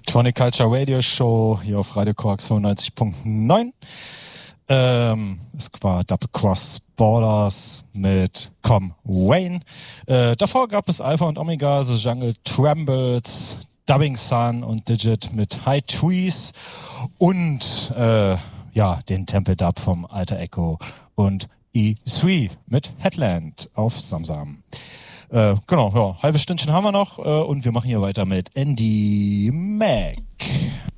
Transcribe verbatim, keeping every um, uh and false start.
Tronic Culture Radio Show hier auf Radio Korax fünfundneunzig Komma neun. Ähm, es war Double Cross Borders mit Com Wayne. Äh, davor gab es Alpha und Omega, The Jungle Trembles, Dubbing Sun und Digit mit High Trees und äh, ja, den Temple Dub vom Alter Echo und E drei mit Headland auf Samsam. Äh, genau, ja, halbes Stündchen haben wir noch äh, und wir machen hier weiter mit Andy Mack.